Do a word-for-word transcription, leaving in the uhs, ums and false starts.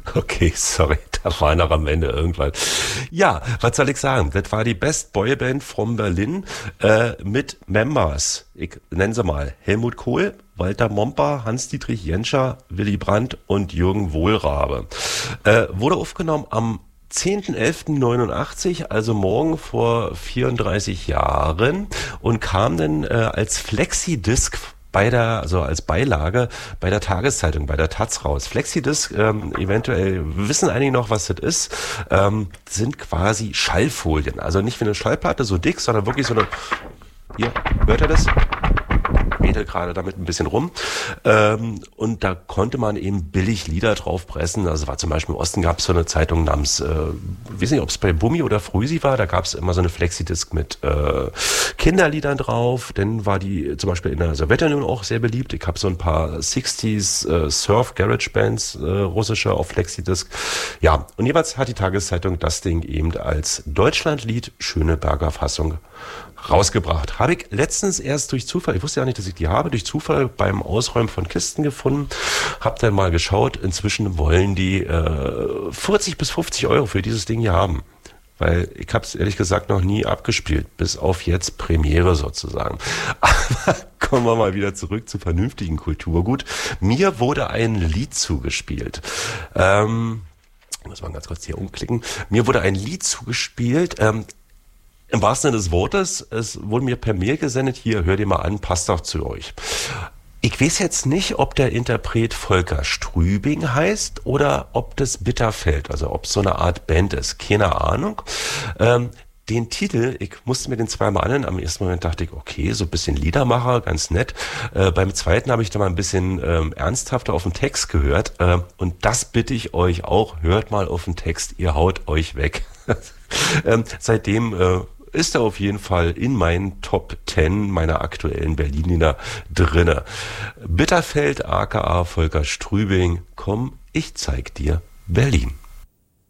Okay, sorry, da war noch am Ende irgendwann. Ja, was soll ich sagen? Das war die Best Boyband from Berlin äh, mit Members. Ich nenne sie mal Helmut Kohl, Walter Momper, Hans-Dietrich Jenscher, Willy Brandt und Jürgen Wohlrabe. Äh, wurde aufgenommen am zehnten elften neunundachtzig, also morgen vor vierunddreißig Jahren, und kam dann äh, als Flexidisc bei der, also als Beilage bei der Tageszeitung, bei der Taz raus. Flexidisc, ähm, eventuell wissen einige noch, was das ist, ähm, sind quasi Schallfolien. Also nicht wie eine Schallplatte, so dick, sondern wirklich so eine, hier, hört ihr das? Wedel gerade damit ein bisschen rum. Ähm, und da konnte man eben billig Lieder drauf pressen. Also war zum Beispiel im Osten gab es so eine Zeitung namens, äh, ich weiß nicht, ob es bei Bummi oder Früsi war, da gab es immer so eine Flexidisc mit äh, Kinderliedern drauf. Dann war die zum Beispiel in der Sowjetunion auch sehr beliebt. Ich habe so ein paar sechziger äh, Surf Garage Bands, äh, russische auf Flexidisc. Ja, und jeweils hat die Tageszeitung das Ding eben als Deutschlandlied Schöneberger Fassung rausgebracht. Habe ich letztens erst durch Zufall, ich wusste ja nicht, dass ich die habe, durch Zufall beim Ausräumen von Kisten gefunden, habe dann mal geschaut, inzwischen wollen die äh, vierzig bis fünfzig Euro für dieses Ding hier haben. Weil ich habe es ehrlich gesagt noch nie abgespielt, bis auf jetzt Premiere sozusagen. Aber kommen wir mal wieder zurück zu vernünftigen Kulturgut. Mir wurde ein Lied zugespielt. Ähm, muss man ganz kurz hier umklicken. Mir wurde ein Lied zugespielt, ähm, im wahrsten Sinne des Wortes, es wurde mir per Mail gesendet, hier, hör dir mal an, passt doch zu euch. Ich weiß jetzt nicht, ob der Interpret Volker Strübing heißt oder ob das Bitterfeld, also ob es so eine Art Band ist, keine Ahnung. Ähm, den Titel, ich musste mir den zweimal anhören, am ersten Moment dachte ich, okay, so ein bisschen Liedermacher, ganz nett. Äh, beim zweiten habe ich da mal ein bisschen ähm, ernsthafter auf den Text gehört, äh, und das bitte ich euch auch, hört mal auf den Text, ihr haut euch weg. ähm, seitdem äh, ist er auf jeden Fall in meinen Top zehn meiner aktuellen Berliner drinne. Bitterfeld aka Volker Strübing, komm, ich zeig dir Berlin.